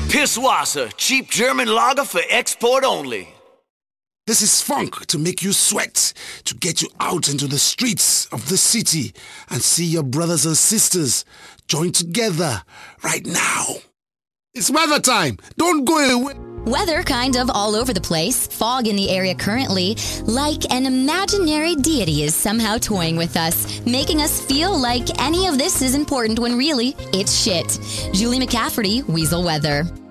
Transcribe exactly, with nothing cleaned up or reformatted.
Pisswasser, cheap German lager for export only. This is funk to make you sweat, to get you out into the streets of the city and see your brothers and sisters join together right now. It's weather time. Don't go away. Weather kind of all over the place. Fog in the area currently. Like an imaginary deity is somehow toying with us, making us feel like any of this is important when really, it's shit. Julie McCafferty, Weasel Weather.